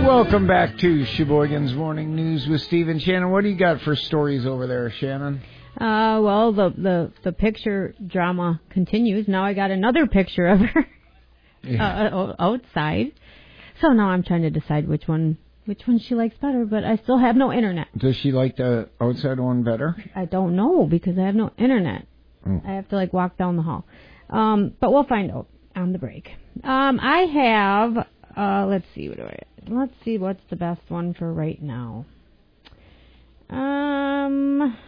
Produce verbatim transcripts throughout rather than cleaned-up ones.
Welcome back to Sheboygan's Morning News with Steve and Shannon. What do you got for stories over there, Shannon? Uh, well, the, the, the picture drama continues. Now I got another picture of her yeah. uh, outside. So now I'm trying to decide which one which one she likes better, but I still have no internet. Does she like the outside one better? I don't know because I have no internet. Oh. I have to, like, walk down the hall. Um, but we'll find out on the break. Um, I have, uh, let's see, what do I, let's see what's the best one for right now. Um,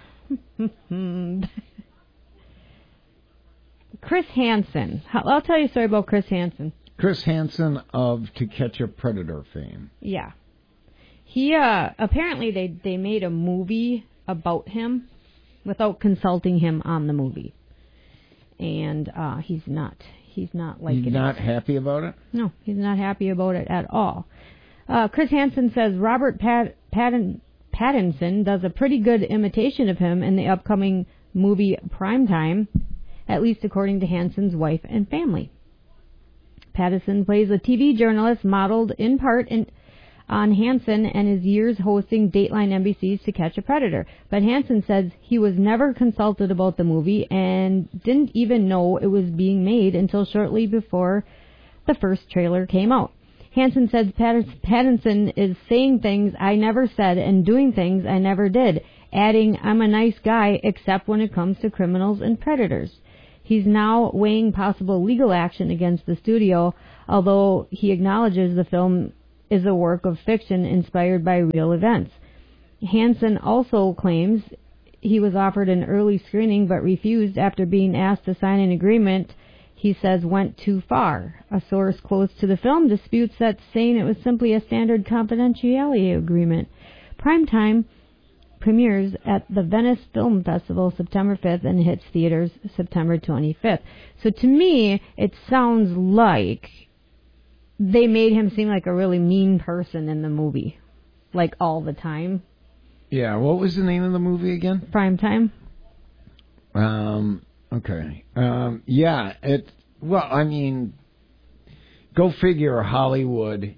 Chris Hansen. I'll tell you a story about Chris Hansen. Chris Hansen of To Catch a Predator fame. Yeah. He, uh, apparently they, they made a movie about him without consulting him on the movie. And, uh, he's not, he's not liking it. He's not happy about it? No, he's not happy about it at all. Uh, Chris Hansen says Robert Pat, Pattin, Pattinson does a pretty good imitation of him in the upcoming movie Primetime, at least according to Hansen's wife and family. Pattinson plays a T V journalist modeled in part in, on Hansen and his years hosting Dateline N B C's To Catch a Predator. But Hansen says he was never consulted about the movie and didn't even know it was being made until shortly before the first trailer came out. Hansen says Pattinson is saying things I never said and doing things I never did, adding, I'm a nice guy except when it comes to criminals and predators. He's now weighing possible legal action against the studio, although he acknowledges the film is a work of fiction inspired by real events. Hansen also claims he was offered an early screening but refused after being asked to sign an agreement he says went too far. A source close to the film disputes that, saying it was simply a standard confidentiality agreement. Primetime premieres at the Venice Film Festival September fifth and hits theaters September twenty-fifth. So to me, it sounds like they made him seem like a really mean person in the movie, like all the time. Yeah, what was the name of the movie again? Primetime. Um, okay. Um, yeah, it, well, I mean, go figure Hollywood,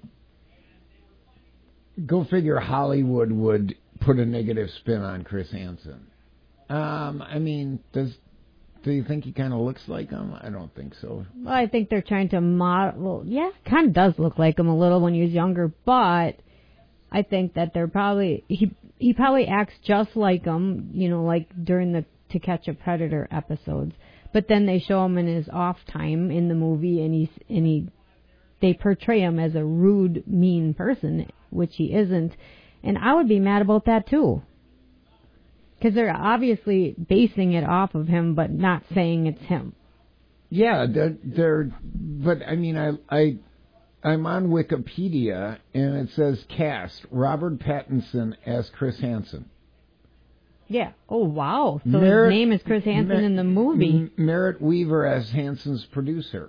go figure Hollywood would put a negative spin on Chris Hansen. Um, I mean, does... Do you think he kind of looks like him? I don't think so. Well, I think they're trying to model... Well, yeah, kind of does look like him a little when he was younger, but I think that they're probably... He he probably acts just like him, you know, like during the To Catch a Predator episodes. But then they show him in his off time in the movie, and he's and he they portray him as a rude, mean person, which he isn't. And I would be mad about that, too. Because they're obviously basing it off of him, but not saying it's him. Yeah, they're, they're but I mean, I, I, I'm on Wikipedia, and it says cast, Robert Pattinson as Chris Hansen. Yeah. Oh, wow. So Merritt, his name is Chris Hansen Mer- in the movie. M- Merritt Weaver as Hansen's producer.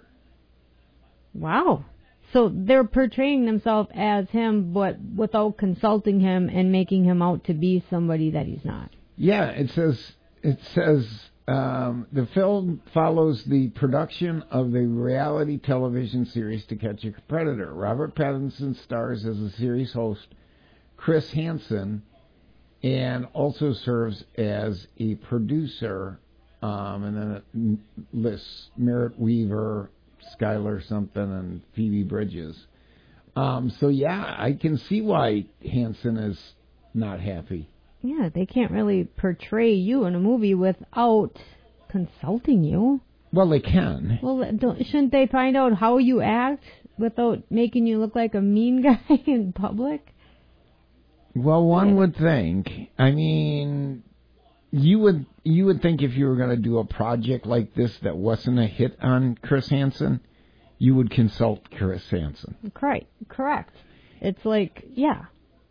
Wow. So they're portraying themselves as him, but without consulting him and making him out to be somebody that he's not. Yeah, it says it says um, the film follows the production of the reality television series To Catch a Predator. Robert Pattinson stars as the series host Chris Hansen, and also serves as a producer. Um, and then it lists Merritt Weaver, Skylar something, and Phoebe Bridges. Um, so yeah, I can see why Hansen is not happy. Yeah, they can't really portray you in a movie without consulting you. Well, they can. Well, don't, shouldn't they find out how you act without making you look like a mean guy in public? Well, one would think. I mean, you would you would think if you were going to do a project like this that wasn't a hit on Chris Hansen, you would consult Chris Hansen. Correct. Correct. It's like, yeah.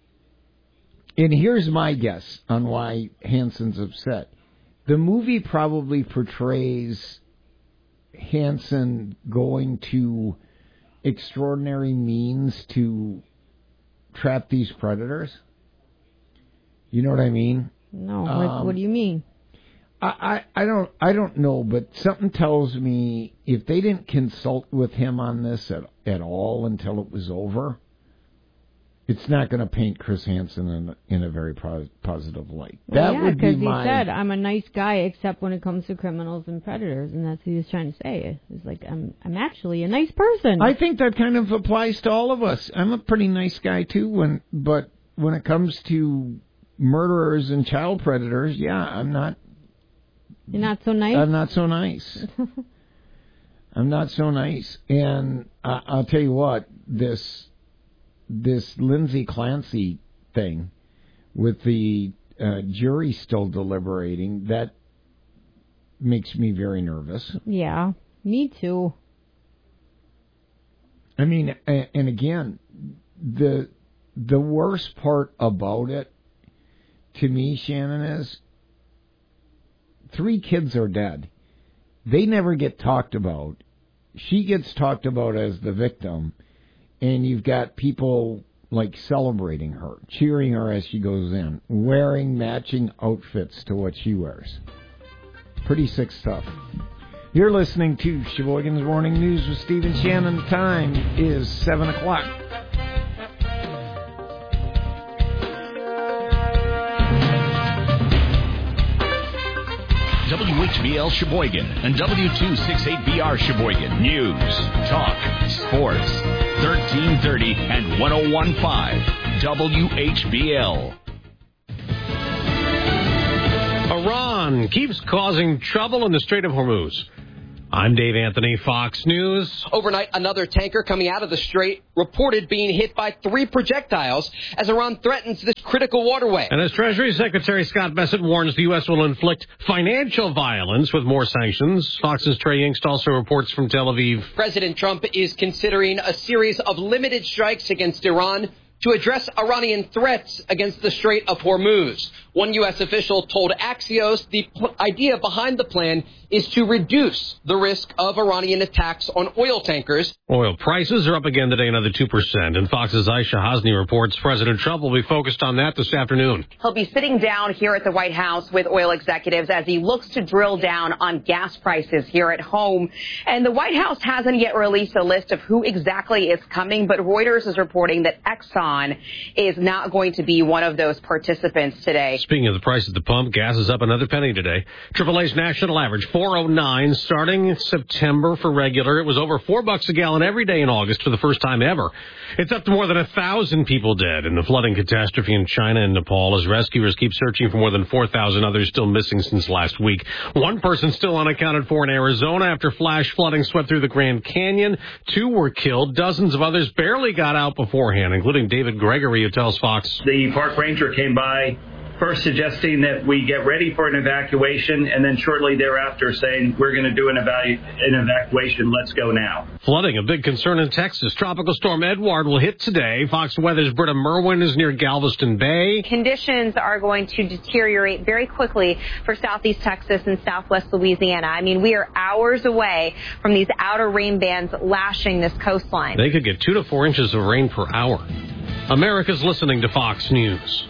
And here's my guess on why Hansen's upset. The movie probably portrays Hansen going to extraordinary means to trap these predators. You know what I mean? No. Um, what, what do you mean? I, I, I don't I don't know, but something tells me if they didn't consult with him on this at, at all until it was over, it's not going to paint Chris Hansen in, in a very pos- positive light. Well, that yeah, would be because he my... said, I'm a nice guy except when it comes to criminals and predators, and that's what he was trying to say. It's like, I'm I'm actually a nice person. I think that kind of applies to all of us. I'm a pretty nice guy, too, when but when it comes to murderers and child predators, yeah, I'm not... You're not so nice? I'm not so nice. I'm not so nice. And uh, I'll tell you what, this... This Lindsay Clancy thing with the uh, jury still deliberating, that makes me very nervous. Yeah, me too. I mean, and again, the the worst part about it, to me, Shannon, is three kids are dead. They never get talked about. She gets talked about as the victim. And you've got people, like, celebrating her, cheering her as she goes in, wearing matching outfits to what she wears. Pretty sick stuff. You're listening to Sheboygan's Morning News with Steve and Shannon. The time is seven o'clock. W H B L Sheboygan and W two sixty-eight B R Sheboygan. News, talk, sports. thirteen thirty and one oh one point five W H B L. Iran keeps causing trouble in the Strait of Hormuz. I'm Dave Anthony, Fox News. Overnight, another tanker coming out of the strait reported being hit by three projectiles as Iran threatens this critical waterway. And as Treasury Secretary Scott Bessent warns the U S will inflict financial violence with more sanctions, Fox's Trey Yingst also reports from Tel Aviv. President Trump is considering a series of limited strikes against Iran to address Iranian threats against the Strait of Hormuz. One U S official told Axios the pl- idea behind the plan is to reduce the risk of Iranian attacks on oil tankers. Oil prices are up again today, another two percent. And Fox's Aisha Hasni reports President Trump will be focused on that this afternoon. He'll be sitting down here at the White House with oil executives as he looks to drill down on gas prices here at home. And the White House hasn't yet released a list of who exactly is coming, but Reuters is reporting that Exxon is not going to be one of those participants today. Speaking of the price at the pump, gas is up another penny today. triple A's national average, four oh nine, starting in September for regular. It was over four bucks a gallon every day in August for the first time ever. It's up to more than a thousand people dead in the flooding catastrophe in China and Nepal as rescuers keep searching for more than four thousand others still missing since last week. One person still unaccounted for in Arizona after flash flooding swept through the Grand Canyon. Two were killed. Dozens of others barely got out beforehand, including David Gregory, who tells Fox. The park ranger came by, first suggesting that we get ready for an evacuation, and then shortly thereafter saying, we're going to do an, evalu- an evacuation, let's go now. Flooding, a big concern in Texas. Tropical storm Edward will hit today. Fox Weather's Britta Merwin is near Galveston Bay. Conditions are going to deteriorate very quickly for southeast Texas and southwest Louisiana. I mean, we are hours away from these outer rain bands lashing this coastline. They could get two to four inches of rain per hour. America's listening to Fox News.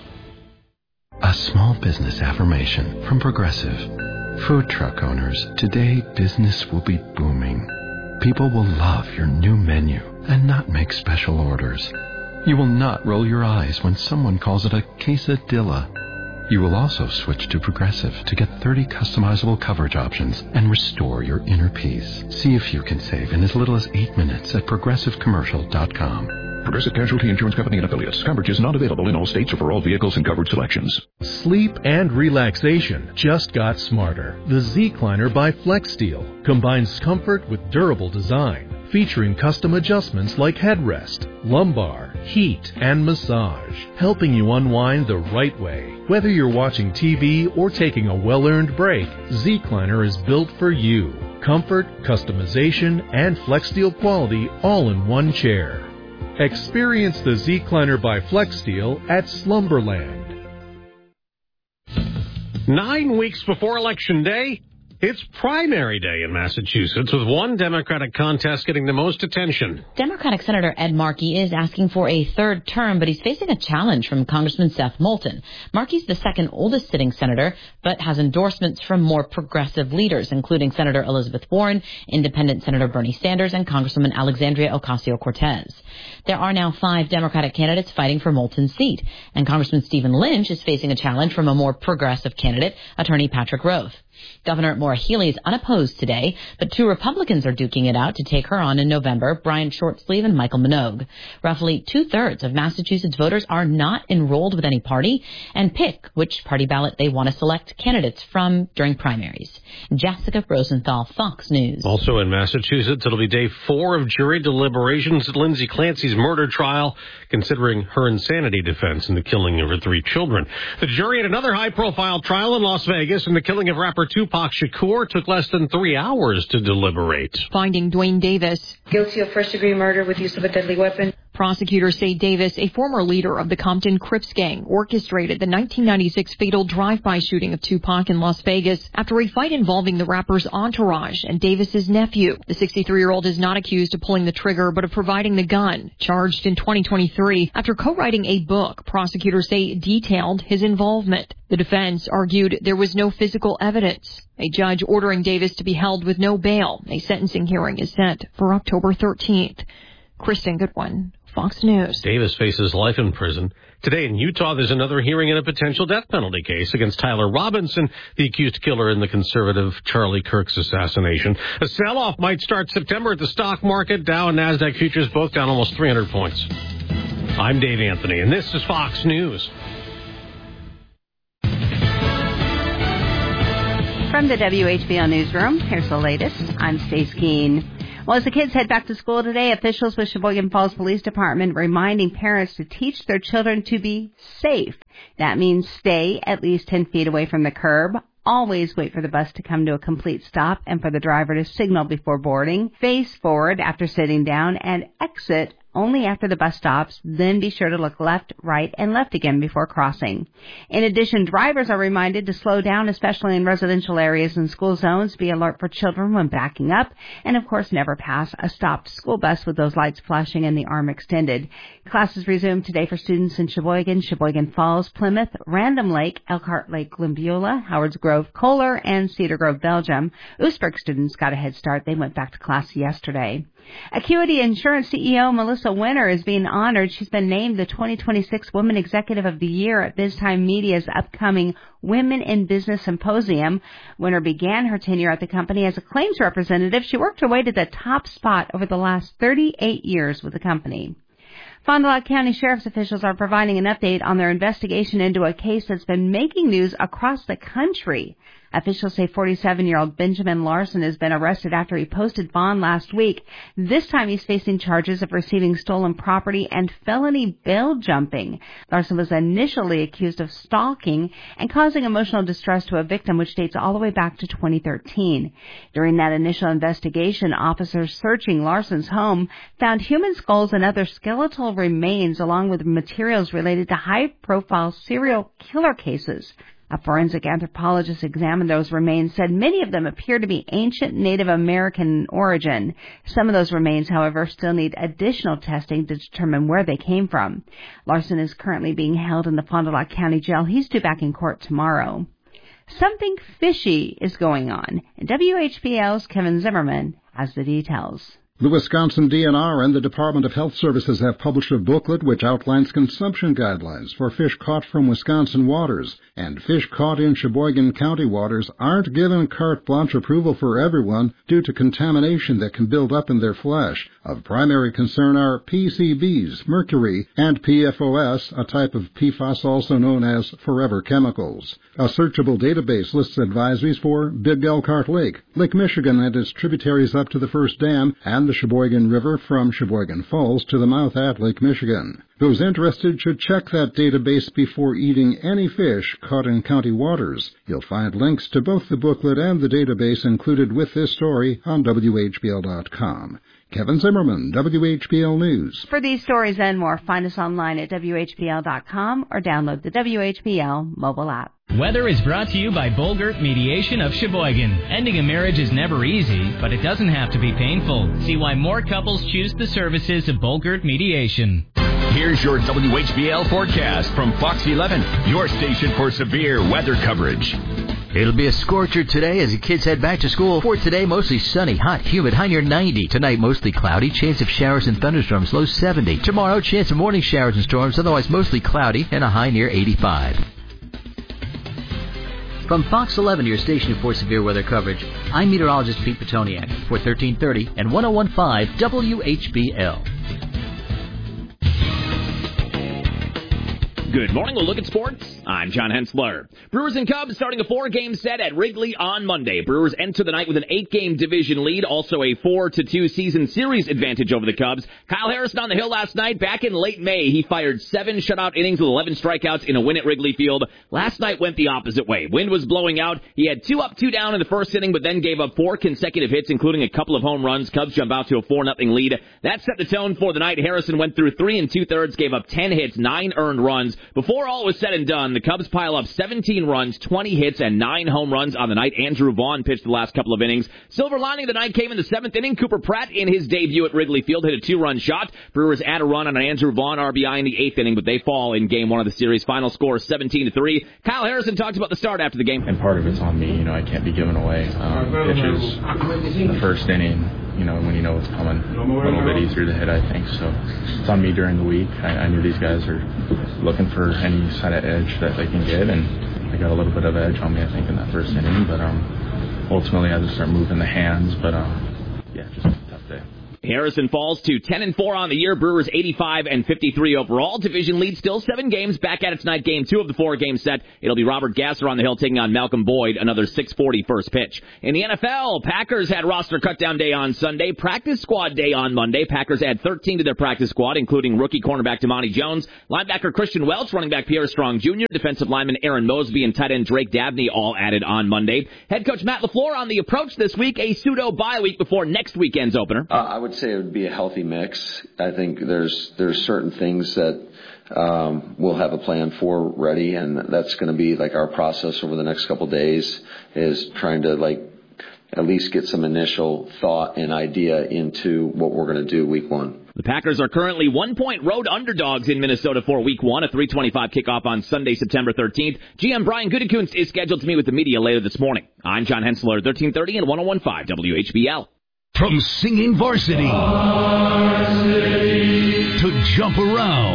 A small business affirmation from Progressive. Food truck owners, today business will be booming. People will love your new menu and not make special orders. You will not roll your eyes when someone calls it a quesadilla. You will also switch to Progressive to get thirty customizable coverage options and restore your inner peace. See if you can save in as little as eight minutes at progressive commercial dot com. Progressive Casualty Insurance Company and Affiliates. Coverage is not available in all states or for all vehicles and coverage selections. Sleep and relaxation just got smarter. The Z-Cliner by FlexSteel combines comfort with durable design, featuring custom adjustments like headrest, lumbar, heat, and massage, helping you unwind the right way. Whether you're watching T V or taking a well-earned break, Z-Cliner is built for you. Comfort, customization, and FlexSteel quality all in one chair. Experience the Z-Cliner by FlexSteel at Slumberland. Nine weeks before Election Day, It's primary day in Massachusetts, with one Democratic contest getting the most attention. Democratic Senator Ed Markey is asking for a third term, but he's facing a challenge from Congressman Seth Moulton. Markey's the second oldest sitting senator, but has endorsements from more progressive leaders, including Senator Elizabeth Warren, Independent Senator Bernie Sanders, and Congresswoman Alexandria Ocasio-Cortez. There are now five Democratic candidates fighting for Moulton's seat, and Congressman Stephen Lynch is facing a challenge from a more progressive candidate, Attorney Patrick Roth. Governor Maura Healey is unopposed today, but two Republicans are duking it out to take her on in November, Brian Shortsleeve and Michael Minogue. Roughly two-thirds of Massachusetts voters are not enrolled with any party and pick which party ballot they want to select candidates from during primaries. Jessica Rosenthal, Fox News. Also in Massachusetts, it'll be day four of jury deliberations at Lindsay Clancy's murder trial, considering her insanity defense in the killing of her three children. The jury at another high-profile trial in Las Vegas in the killing of rapper Tupac Shakur took less than three hours to deliberate. Finding Dwayne Davis guilty of first-degree murder with use of a deadly weapon. Prosecutors say Davis, a former leader of the Compton Crips gang, orchestrated the nineteen ninety-six fatal drive-by shooting of Tupac in Las Vegas after a fight involving the rapper's entourage and Davis's nephew. The sixty-three-year-old is not accused of pulling the trigger, but of providing the gun. Charged in twenty twenty-three after co-writing a book, prosecutors say detailed his involvement. The defense argued there was no physical evidence. A judge ordering Davis to be held with no bail. A sentencing hearing is set for October thirteenth. Kristen Goodwin, Fox News. Davis faces life in prison. Today in Utah, there's another hearing in a potential death penalty case against Tyler Robinson, the accused killer in the conservative Charlie Kirk's assassination. A sell-off might start September at the stock market. Dow and NASDAQ futures both down almost three hundred points. I'm Dave Anthony, and this is Fox News. From the W H B L Newsroom, here's the latest. I'm Stace Keene. Well, as the kids head back to school today, officials with Sheboygan Falls Police Department reminding parents to teach their children to be safe. That means stay at least ten feet away from the curb. Always wait for the bus to come to a complete stop and for the driver to signal before boarding. Face forward after sitting down and exit only after the bus stops. Then be sure to look left, right, and left again before crossing. In addition, drivers are reminded to slow down, especially in residential areas and school zones. Be alert for children when backing up. And, of course, never pass a stopped school bus with those lights flashing and the arm extended. Classes resume today for students in Sheboygan, Sheboygan Falls, Plymouth, Random Lake, Elkhart Lake, Glenbeulah, Howards Grove, Kohler, and Cedar Grove, Belgium. Oostburg students got a head start. They went back to class yesterday. Acuity Insurance C E O Melissa Winter is being honored. She's been named the twenty twenty-six Women Executive of the Year at BizTime Media's upcoming Women in Business Symposium. Winter began her tenure at the company as a claims representative. She worked her way to the top spot over the last thirty-eight years with the company. Fond du Lac County Sheriff's officials are providing an update on their investigation into a case that's been making news across the country. Officials say forty-seven-year-old Benjamin Larson has been arrested after he posted bond last week. This time he's facing charges of receiving stolen property and felony bail jumping. Larson was initially accused of stalking and causing emotional distress to a victim, which dates all the way back to twenty thirteen. During that initial investigation, officers searching Larson's home found human skulls and other skeletal remains, along with materials related to high-profile serial killer cases. A forensic anthropologist examined those remains, said many of them appear to be ancient Native American origin. Some of those remains, however, still need additional testing to determine where they came from. Larson is currently being held in the Fond du Lac County Jail. He's due back in court tomorrow. Something fishy is going on, and W H B L's Kevin Zimmerman has the details. The Wisconsin D N R and the Department of Health Services have published a booklet which outlines consumption guidelines for fish caught from Wisconsin waters, and fish caught in Sheboygan County waters aren't given carte blanche approval for everyone due to contamination that can build up in their flesh. Of primary concern are P C Bs, mercury, and P F O S, a type of P FAS also known as forever chemicals. A searchable database lists advisories for Big Elkhart Lake, Lake Michigan and its tributaries up to the first dam, and the Sheboygan River from Sheboygan Falls to the mouth at Lake Michigan. Those interested should check that database before eating any fish caught in county waters. You'll find links to both the booklet and the database included with this story on W H B L dot com. Kevin Zimmerman, W H B L News. For these stories and more, find us online at W H B L dot com or download the W H B L mobile app. Weather is brought to you by Bolgert Mediation of Sheboygan. Ending a marriage is never easy, but it doesn't have to be painful. See why more couples choose the services of Bolgert Mediation. Here's your W H B L forecast from Fox eleven, your station for severe weather coverage. It'll be a scorcher today as the kids head back to school. For today, mostly sunny, hot, humid, high near ninety. Tonight, mostly cloudy, chance of showers and thunderstorms, low seventy. Tomorrow, chance of morning showers and storms, otherwise mostly cloudy, and a high near eighty-five. From Fox eleven, your station for severe weather coverage, I'm meteorologist Pete Petoniak for thirteen thirty and one oh one point five W H B L. Good morning. We'll look at sports. I'm John Hensler. Brewers and Cubs starting a four-game set at Wrigley on Monday. Brewers enter the night with an eight-game division lead, also a four to two season series advantage over the Cubs. Kyle Harrison on the hill last night. Back in late May, he fired seven shutout innings with eleven strikeouts in a win at Wrigley Field. Last night went the opposite way. Wind was blowing out. He had two up, two down in the first inning, but then gave up four consecutive hits, including a couple of home runs. Cubs jump out to a four nothing lead. That set the tone for the night. Harrison went through three and two-thirds, gave up ten hits, nine earned runs. Before all was said and done, the Cubs pile up seventeen runs, twenty hits, and nine home runs on the night. Andrew Vaughn pitched the last couple of innings. Silver lining of the night came in the seventh inning. Cooper Pratt, in his debut at Wrigley Field, hit a two-run shot. Brewers add a run on an Andrew Vaughn R B I in the eighth inning, but they fall in game one of the series. Final score seventeen to three. Kyle Harrison talked about the start after the game. And part of it's on me. You know, I can't be giving away um, pitches in the first inning. You know, when you know it's coming, a little bit easier to hit, I think. So it's on me during the week. I, I knew these guys are looking for any side of edge that they can get, and they got a little bit of edge on me, I think, in that first inning. But um, ultimately, I just start moving the hands. But um, yeah, just a tough day. Harrison falls to ten and four on the year. Brewers eighty-five and fifty-three overall. Division lead still seven games. Back at it tonight, game two of the four-game set. It'll be Robert Gasser on the hill taking on Malcolm Boyd, another six forty first pitch. In the N F L, Packers had roster cutdown day on Sunday, practice squad day on Monday. Packers add thirteen to their practice squad, including rookie cornerback Damani Jones, linebacker Christian Welch, running back Pierre Strong Junior, defensive lineman Aaron Mosby, and tight end Drake Dabney all added on Monday. Head coach Matt LaFleur on the approach this week, a pseudo bye week before next weekend's opener. Uh, I would say it would be a healthy mix. I think there's there's certain things that um, we'll have a plan for ready, and that's going to be like our process over the next couple of days is trying to like at least get some initial thought and idea into what we're going to do week one. The Packers are currently one-point road underdogs in Minnesota for week one, a three twenty-five kickoff on Sunday, September thirteenth. G M Brian Gutekunst is scheduled to meet with the media later this morning. I'm John Hensler, thirteen thirty and one oh one point five W H B L. From singing varsity, varsity to jump around,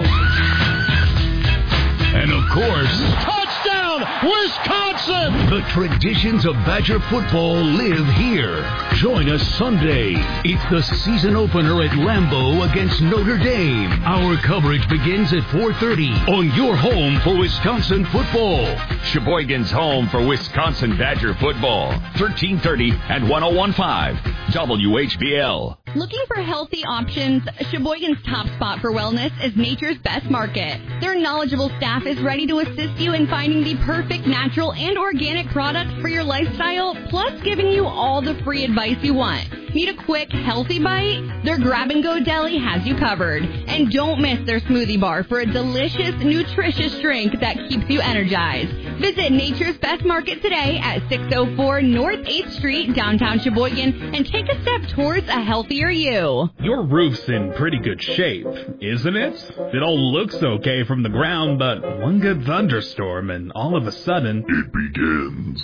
and of course, touchdown, Wisconsin! The traditions of Badger football live here. Join us Sunday. It's the season opener at Lambeau against Notre Dame. Our coverage begins at four thirty on your home for Wisconsin football. Sheboygan's home for Wisconsin Badger football. thirteen thirty and one oh one point five W H B L. Looking for healthy options? Sheboygan's top spot for wellness is Nature's Best Market. Their knowledgeable staff is ready to assist you in finding the perfect natural and organic products for your lifestyle, plus giving you all the free advice you want. Need a quick, healthy bite? Their grab-and-go deli has you covered. And don't miss their smoothie bar for a delicious, nutritious drink that keeps you energized. Visit Nature's Best Market today at six oh four North eighth Street, downtown Sheboygan, and take a step towards a healthier you. Your roof's in pretty good shape, isn't it? It all looks okay from the ground, but one good thunderstorm and all of a sudden, it begins.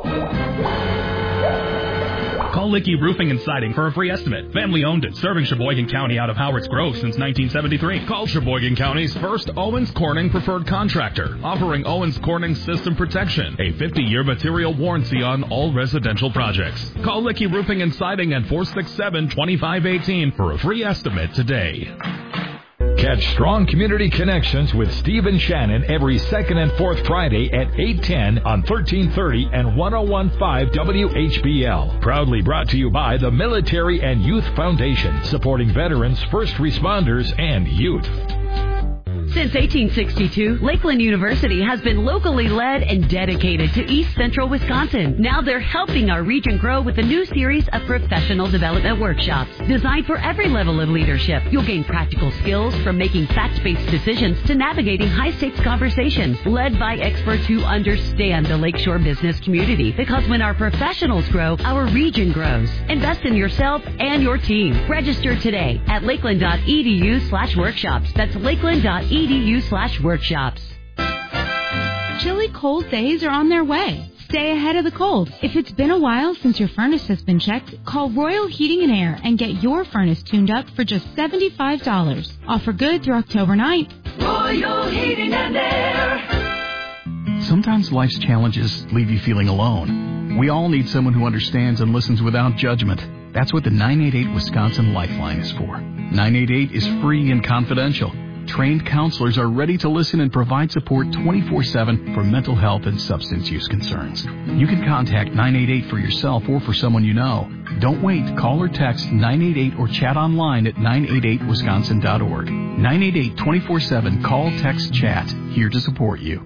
Call Licky Roofing and Siding for a free estimate. Family owned and serving Sheboygan County out of Howard's Grove since nineteen seventy-three. Call Sheboygan County's first Owens Corning preferred contractor, offering Owens Corning system protection, a fifty-year material warranty on all residential projects. Call Licky Roofing and Siding at four six seven, two five one eight for a free estimate today. Catch Strong Community Connections with Steve and Shannon every second and fourth Friday at eight ten on thirteen thirty and one oh one point five W H B L. Proudly brought to you by the Military and Youth Foundation, supporting veterans, first responders, and youth. Since eighteen sixty-two, Lakeland University has been locally led and dedicated to East Central Wisconsin. Now they're helping our region grow with a new series of professional development workshops designed for every level of leadership. You'll gain practical skills from making fact-based decisions to navigating high-stakes conversations led by experts who understand the Lakeshore business community. Because when our professionals grow, our region grows. Invest in yourself and your team. Register today at lakeland.edu slash workshops. That's lakeland.edu slash workshops. Chilly cold days are on their way. Stay ahead of the cold. If it's been a while since your furnace has been checked, call Royal Heating and Air and get your furnace tuned up for just seventy-five dollars. Offer good through October ninth. Royal Heating and Air. Sometimes life's challenges leave you feeling alone. We all need someone who understands and listens without judgment. That's what the nine eight eight Wisconsin Lifeline is for. nine eight eight is free and confidential. Trained counselors are ready to listen and provide support twenty-four seven for mental health and substance use concerns. You can contact nine eight eight for yourself or for someone you know. Don't wait. Call or text nine eight eight or chat online at nine eight eight wisconsin dot org. nine eight eight, twenty-four seven. Call, text, chat. Here to support you.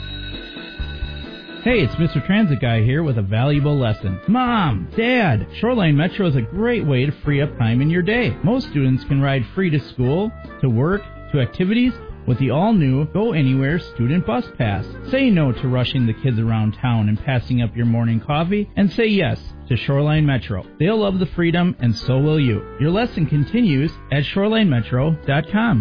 Hey, it's Mister Transit Guy here with a valuable lesson. Mom, Dad, Shoreline Metro is a great way to free up time in your day. Most students can ride free to school, to work, to activities with the all-new Go Anywhere Student Bus Pass. Say no to rushing the kids around town and passing up your morning coffee, and say yes to Shoreline Metro. They'll love the freedom, and so will you. Your lesson continues at shoreline metro dot com.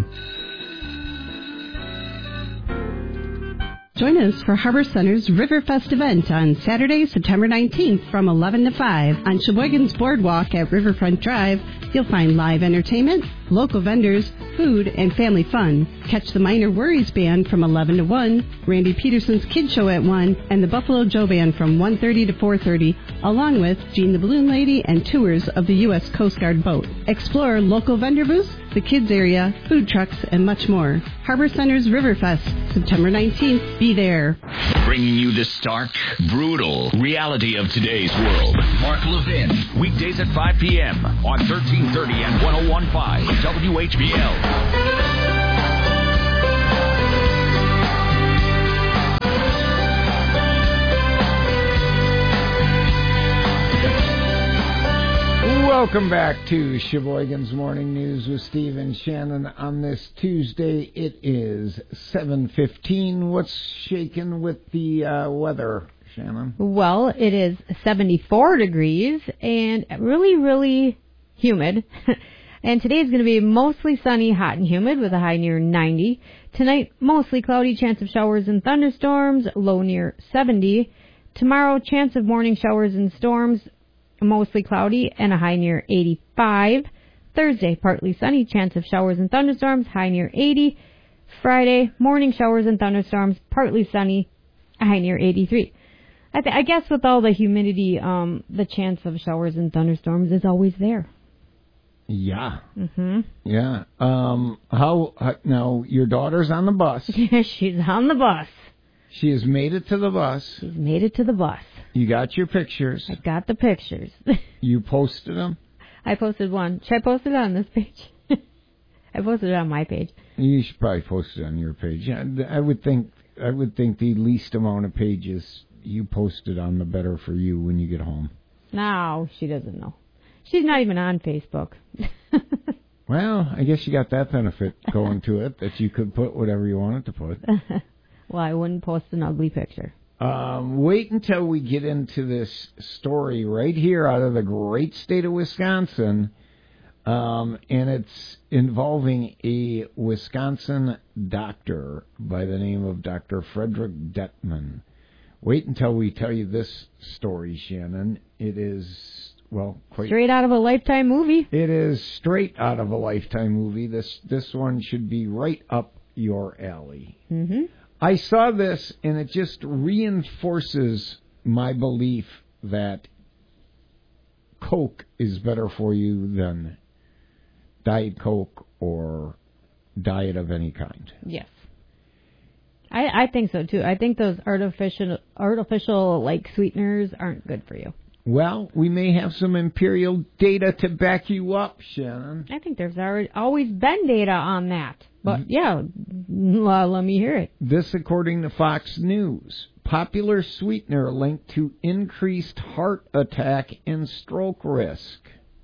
Join us for Harbor Center's Riverfest event on Saturday, September nineteenth from eleven to five. On Sheboygan's Boardwalk at Riverfront Drive, you'll find live entertainment, local vendors, food, and family fun. Catch the Minor Worries Band from eleven to one, Randy Peterson's Kid Show at one, and the Buffalo Joe Band from one thirty to four thirty, along with Jean the Balloon Lady and tours of the U S Coast Guard boat. Explore local vendor booths, the kids area, food trucks, and much more. Harbor Center's Riverfest, September nineteenth. Be there. Bringing you the stark, brutal reality of today's world. Mark Levin, weekdays at five p.m. on thirteen thirty and one oh one point five W H B L. Welcome back to Sheboygan's Morning News with Steve and Shannon. On this Tuesday, it is seven fifteen. What's shaking with the uh, weather, Shannon? Well, it is seventy-four degrees and really, really humid. And today is going to be mostly sunny, hot and humid with a high near ninety. Tonight, mostly cloudy, chance of showers and thunderstorms, low near seventy. Tomorrow, chance of morning showers and storms, mostly cloudy and a high near eighty-five. Thursday, partly sunny, chance of showers and thunderstorms, high near eighty. Friday, morning showers and thunderstorms, partly sunny, a high near eighty-three. I, th- I guess with all the humidity, um, the chance of showers and thunderstorms is always there. Yeah. Mm-hmm. Yeah. Um, how, how now? Your daughter's on the bus. Yeah, she's on the bus. She has made it to the bus. She's made it to the bus. You got your pictures. I got the pictures. You posted them? I posted one. Should I post it on this page? I posted it on my page. You should probably post it on your page. Yeah, I would think. I would think the least amount of pages you posted on, the better for you when you get home. No, she doesn't know. She's not even on Facebook. Well, I guess you got that benefit going to it, that you could put whatever you wanted to put. Well, I wouldn't post an ugly picture. Um, wait until we get into this story right here out of the great state of Wisconsin, um, and it's involving a Wisconsin doctor by the name of Doctor Frederick Detman. Wait until we tell you this story, Shannon. It is, well, quite... Straight out of a Lifetime movie. It is straight out of a Lifetime movie. This, this one should be right up your alley. Mm-hmm. I saw this, and it just reinforces my belief that Coke is better for you than Diet Coke or diet of any kind. Yes. I, I think so, too. I think those artificial, artificial like, sweeteners aren't good for you. Well, we may have some empirical data to back you up, Shannon. I think there's already always been data on that. But, yeah, Well, let me hear it. This according to Fox News. Popular sweetener linked to increased heart attack and stroke risk.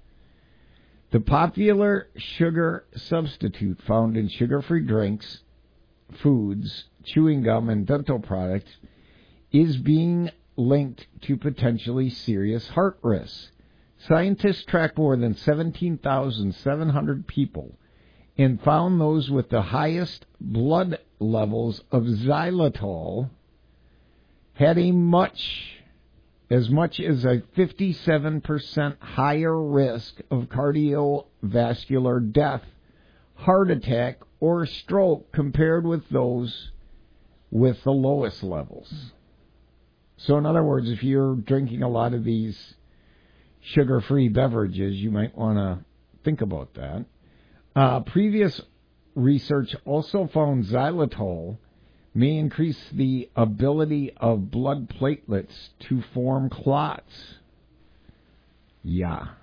The popular sugar substitute found in sugar-free drinks, foods, chewing gum, and dental products is being linked to potentially serious heart risks. Scientists tracked more than seventeen thousand seven hundred people and found those with the highest blood levels of xylitol had a much, as much as a fifty-seven percent higher risk of cardiovascular death, heart attack, or stroke compared with those with the lowest levels. So in other words, if you're drinking a lot of these sugar-free beverages, you might want to think about that. Uh, previous research also found xylitol may increase the ability of blood platelets to form clots. Yeah.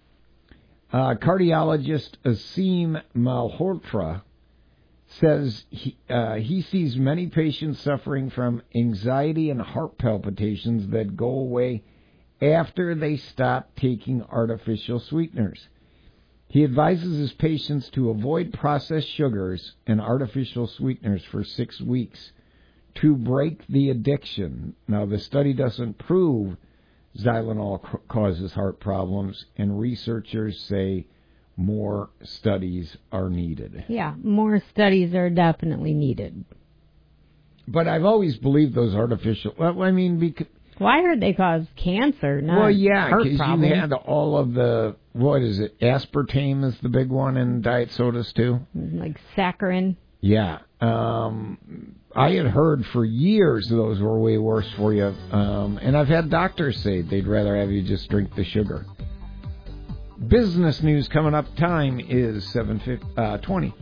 Uh, cardiologist Aseem Malhotra says he, uh, he sees many patients suffering from anxiety and heart palpitations that go away after they stop taking artificial sweeteners. He advises his patients to avoid processed sugars and artificial sweeteners for six weeks to break the addiction. Now, the study doesn't prove xylitol causes heart problems, and researchers say more studies are needed. Yeah, more studies are definitely needed. But I've always believed those artificial... Well, I mean, because... Well, I heard they cause cancer, not well, yeah, heart because problems. you had all of the, what is it, aspartame is the big one in diet sodas, too? Like saccharin. Yeah. Um, I had heard for years those were way worse for you. Um, and I've had doctors say they'd rather have you just drink the sugar. Business news coming up. Time is seven twenty.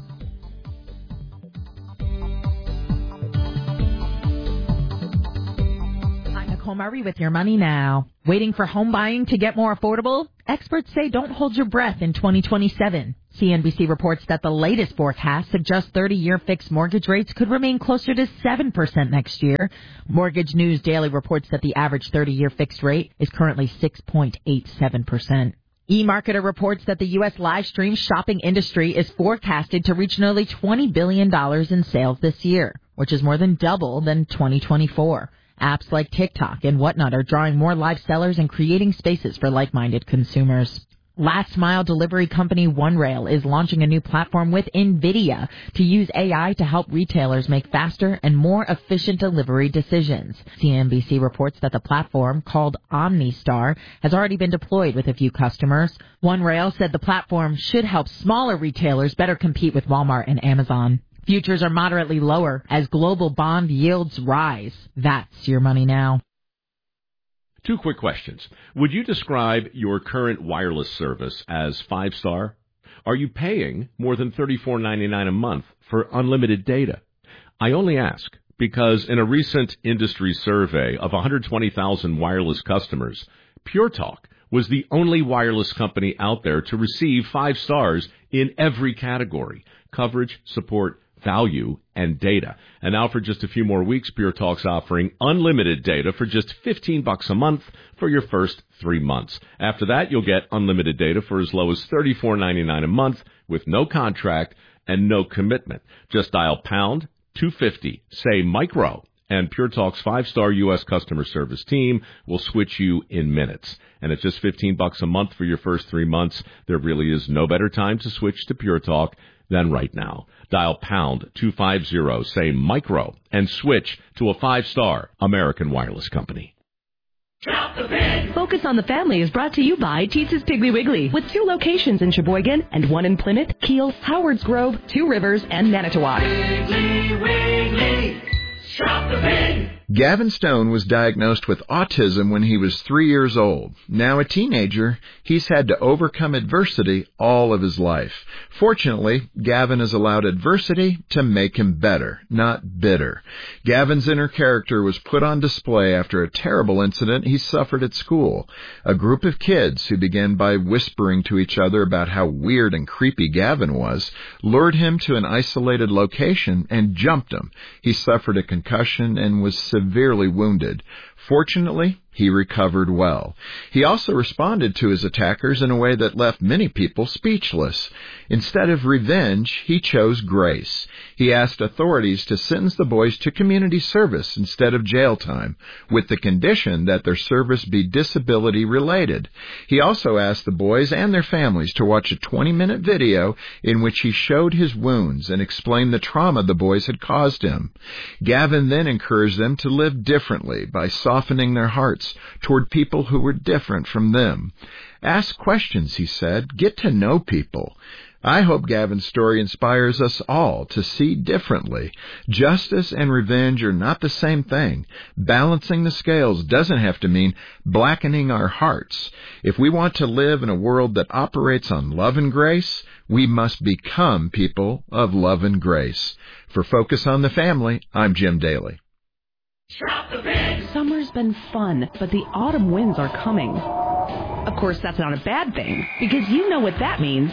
Nicole Murray with your money now. Waiting for home buying to get more affordable? Experts say don't hold your breath in twenty twenty-seven. C N B C reports that the latest forecast suggests thirty-year fixed mortgage rates could remain closer to seven percent next year. Mortgage News Daily reports that the average thirty-year fixed rate is currently six point eight seven percent. eMarketer reports that the U S live stream shopping industry is forecasted to reach nearly twenty billion dollars in sales this year, which is more than double than twenty twenty-four. Apps like TikTok and Whatnot are drawing more live sellers and creating spaces for like-minded consumers. Last-mile delivery company OneRail is launching a new platform with NVIDIA to use A I to help retailers make faster and more efficient delivery decisions. C N B C reports that the platform, called OmniStar, has already been deployed with a few customers. OneRail said the platform should help smaller retailers better compete with Walmart and Amazon. Futures are moderately lower as global bond yields rise. That's your money now. Two quick questions. Would you describe your current wireless service as five-star? Are you paying more than thirty-four ninety-nine a month for unlimited data? I only ask because in a recent industry survey of one hundred twenty thousand wireless customers, Pure Talk was the only wireless company out there to receive five stars in every category: coverage, support, value, and data. And now for just a few more weeks, Pure Talk's offering unlimited data for just fifteen bucks a month for your first three months. After that, you'll get unlimited data for as low as thirty-four ninety-nine a month with no contract and no commitment. Just dial pound two fifty, say micro, and Pure Talk's five-star U S customer service team will switch you in minutes. And at just fifteen bucks a month for your first three months, there really is no better time to switch to Pure Talk than right now. Dial pound two fifty, say micro, and switch to a five-star American wireless company. Shop the Pig! Focus on the Family is brought to you by Teetz's Piggly Wiggly, with two locations in Sheboygan and one in Plymouth, Kiel, Howards Grove, Two Rivers, and Manitowoc. Piggly Wiggly, shop the pig! Gavin Stone was diagnosed with autism when he was three years old. Now a teenager, he's had to overcome adversity all of his life. Fortunately, Gavin has allowed adversity to make him better, not bitter. Gavin's inner character was put on display after a terrible incident he suffered at school. A group of kids who began by whispering to each other about how weird and creepy Gavin was lured him to an isolated location and jumped him. He suffered a concussion and was severely wounded. Fortunately, he recovered well. He also responded to his attackers in a way that left many people speechless. Instead of revenge, he chose grace. He asked authorities to sentence the boys to community service instead of jail time, with the condition that their service be disability-related. He also asked the boys and their families to watch a twenty-minute video in which he showed his wounds and explained the trauma the boys had caused him. Gavin then encouraged them to live differently by softening their hearts toward people who were different from them. Ask questions, he said. Get to know people. I hope Gavin's story inspires us all to see differently. Justice and revenge are not the same thing. Balancing the scales doesn't have to mean blackening our hearts. If we want to live in a world that operates on love and grace, we must become people of love and grace. For Focus on the Family, I'm Jim Daly. Shop the Pig! Summer's been fun, but the autumn winds are coming. Of course, that's not a bad thing, because you know what that means.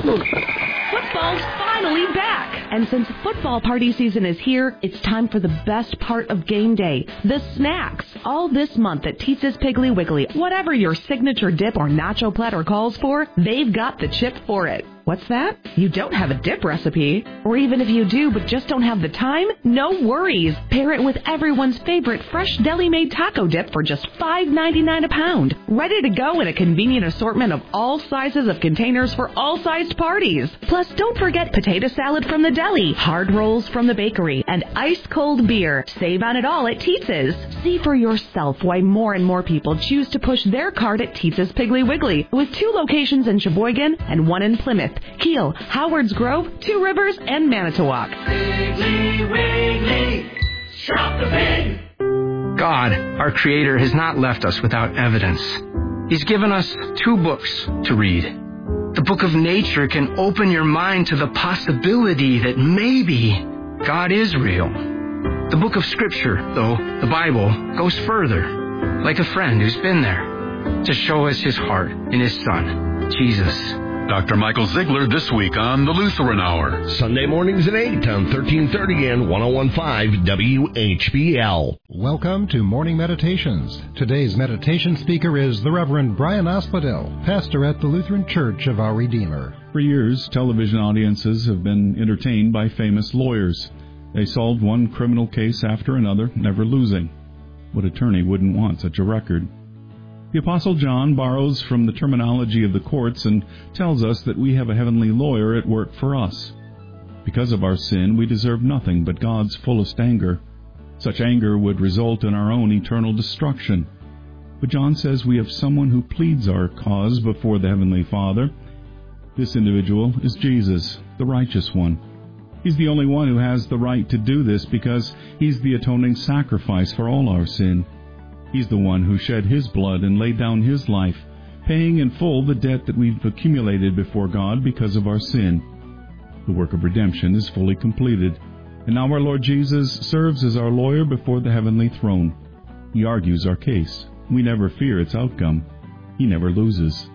Football's finally back! And since football party season is here, it's time for the best part of game day, the snacks. All this month at Teetz's Piggly Wiggly, whatever your signature dip or nacho platter calls for, they've got the chip for it. What's that? You don't have a dip recipe? Or even if you do but just don't have the time? No worries. Pair it with everyone's favorite fresh deli-made taco dip for just five ninety-nine a pound. Ready to go in a convenient assortment of all sizes of containers for all sized parties. Plus, don't forget potato salad from the deli, hard rolls from the bakery, and ice-cold beer. Save on it all at Teetz's. See for yourself why more and more people choose to push their cart at Teetz's Piggly Wiggly, with two locations in Sheboygan and one in Plymouth, Kiel, Howards Grove, Two Rivers, and Manitowoc. Piggly Wiggly, shop the pig. God, our Creator, has not left us without evidence. He's given us two books to read. The book of nature can open your mind to the possibility that maybe God is real. The book of Scripture, though, the Bible, goes further, like a friend who's been there, to show us His heart in His Son, Jesus. Doctor Michael Ziegler this week on the Lutheran Hour. Sunday mornings at eight on thirteen thirty and ten fifteen W H B L. Welcome to Morning Meditations. Today's meditation speaker is the Reverend Brian Asphodel, pastor at the Lutheran Church of Our Redeemer. For years, television audiences have been entertained by famous lawyers. They solved one criminal case after another, never losing. What attorney wouldn't want such a record? The Apostle John borrows from the terminology of the courts and tells us that we have a heavenly lawyer at work for us. Because of our sin, we deserve nothing but God's fullest anger. Such anger would result in our own eternal destruction. But John says we have someone who pleads our cause before the Heavenly Father. This individual is Jesus, the righteous one. He's the only one who has the right to do this because He's the atoning sacrifice for all our sin. He's the one who shed His blood and laid down His life, paying in full the debt that we've accumulated before God because of our sin. The work of redemption is fully completed, and now our Lord Jesus serves as our lawyer before the heavenly throne. He argues our case. We never fear its outcome. He never loses.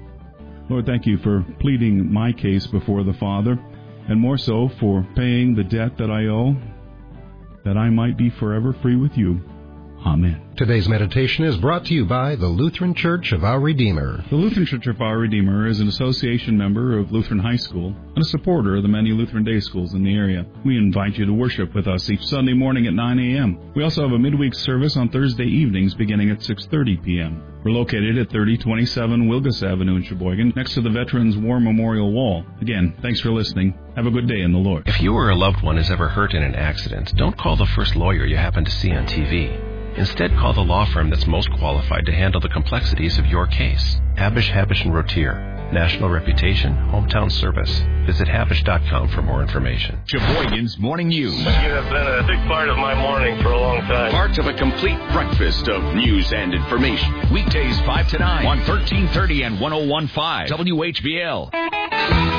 Lord, thank You for pleading my case before the Father, and more so for paying the debt that I owe, that I might be forever free with You. Amen. Today's meditation is brought to you by the Lutheran Church of Our Redeemer. The Lutheran Church of Our Redeemer is an association member of Lutheran High School and a supporter of the many Lutheran day schools in the area. We invite you to worship with us each Sunday morning at nine a.m. We also have a midweek service on Thursday evenings beginning at six thirty p.m. We're located at thirty twenty-seven Wilgus Avenue in Sheboygan, next to the Veterans War Memorial Wall. Again, thanks for listening. Have a good day in the Lord. If you or a loved one is ever hurt in an accident, don't call the first lawyer you happen to see on T V. Instead, call the law firm that's most qualified to handle the complexities of your case. Abish, Habish and Rotier. National reputation, hometown service. Visit Havish dot com for more information. Sheboygan's Morning News. You have been a big part of my morning for a long time. Part of a complete breakfast of news and information. Weekdays five to nine on thirteen thirty and one oh one point five W H B L.